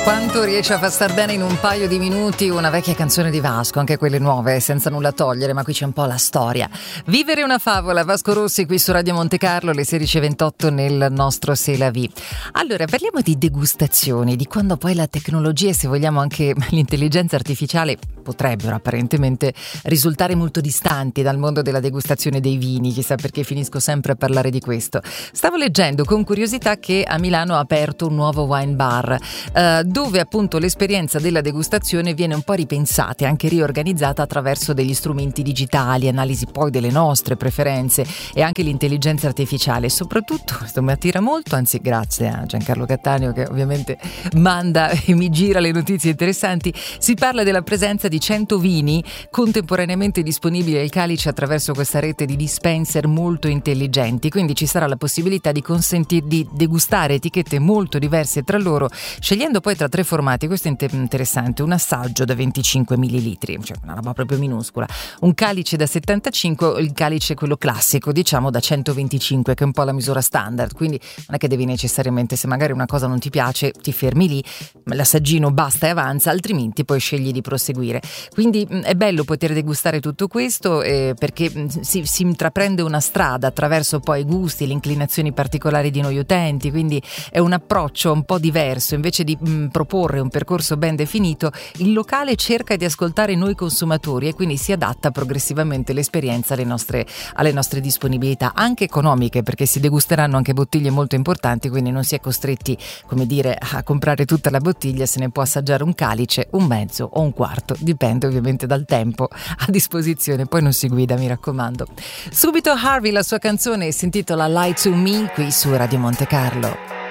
Quanto riesce a far star bene in un paio di minuti una vecchia canzone di Vasco, anche quelle nuove, senza nulla togliere, ma qui c'è un po' la storia. Vivere una favola, Vasco Rossi qui su Radio Monte Carlo, alle 16:28 nel nostro C'est la vie. Allora, parliamo di degustazioni, di quando poi la tecnologia e, se vogliamo, anche l'intelligenza artificiale potrebbero apparentemente risultare molto distanti dal mondo della degustazione dei vini. Chissà perché finisco sempre a parlare di questo. Stavo leggendo con curiosità che a Milano ha aperto un nuovo wine bar, dove appunto l'esperienza della degustazione viene un po' ripensata e anche riorganizzata attraverso degli strumenti digitali, analisi poi delle nostre preferenze e anche l'intelligenza artificiale. Soprattutto, questo mi attira molto, anzi grazie a Giancarlo Cattaneo che ovviamente manda e mi gira le notizie interessanti, si parla della presenza di 100 vini contemporaneamente disponibili al calice attraverso questa rete di dispenser molto intelligenti, quindi ci sarà la possibilità di consentir di degustare etichette molto diverse tra loro, scegliendo poi tra 3 formati. Questo è interessante: un assaggio da 25 millilitri, cioè una roba proprio minuscola, un calice da 75, il calice quello classico diciamo da 125, che è un po' la misura standard, quindi non è che devi necessariamente, se magari una cosa non ti piace ti fermi lì, l'assaggino basta e avanza, altrimenti poi scegli di proseguire. Quindi è bello poter degustare tutto questo, perché si intraprende una strada attraverso poi i gusti, le inclinazioni particolari di noi utenti, quindi è un approccio un po' diverso. Invece di proporre un percorso ben definito, il locale cerca di ascoltare noi consumatori e quindi si adatta progressivamente l'esperienza alle nostre disponibilità, anche economiche, perché si degusteranno anche bottiglie molto importanti, quindi non si è costretti, come dire, a comprare tutta la bottiglia, se ne può assaggiare un calice, un mezzo o un quarto, dipende ovviamente dal tempo a disposizione, poi non si guida, mi raccomando. Subito Harvey, la sua canzone si intitola Lie to Me qui su Radio Monte Carlo.